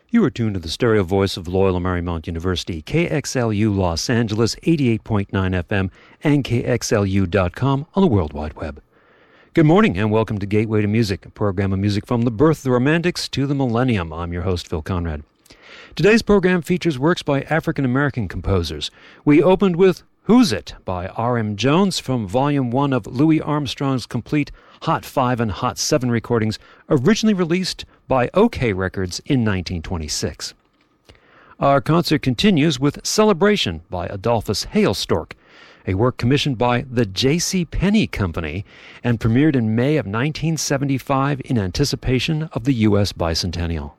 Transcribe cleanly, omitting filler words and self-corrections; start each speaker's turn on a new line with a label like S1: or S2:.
S1: You are tuned to the stereo voice of Loyola Marymount University, KXLU Los Angeles, 88.9 FM, and KXLU.com on the World Wide Web. Good morning and welcome to Gateway to Music, a program of music from the birth of the Romantics to the millennium. I'm your host, Phil Conrad. Today's program features works by African-American composers. We opened with Who's It by R.M. Jones from Volume 1 of Louis Armstrong's complete Hot 5 and Hot 7 recordings, originally released by OK Records in 1926. Our concert continues with Celebration by Adolphus Hailstork, a work commissioned by the J.C. Penney Company and premiered in May of 1975 in anticipation of the U.S. bicentennial.